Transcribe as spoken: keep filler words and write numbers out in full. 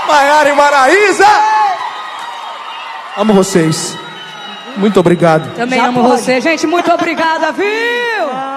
Maiara e Maraísa. Amo vocês. Muito obrigado. Também Já amo pode. você, gente. Muito obrigada, viu?